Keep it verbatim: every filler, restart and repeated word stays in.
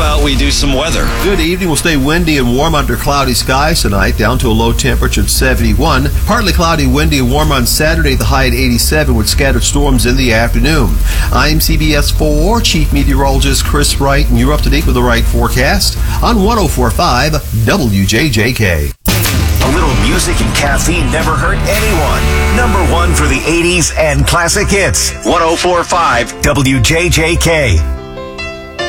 about we do some weather? Good evening. We'll stay windy and warm under cloudy skies tonight, down to a low temperature of seventy-one. Partly cloudy, windy, and warm on Saturday, the high at eighty-seven with scattered storms in the afternoon. I'm C B S four Chief Meteorologist Chris Wright, and you're up to date with the Wright forecast on one oh four point five W J J K. A little music and caffeine never hurt anyone. Number one for the eighties and classic hits. one oh four point five W J J K.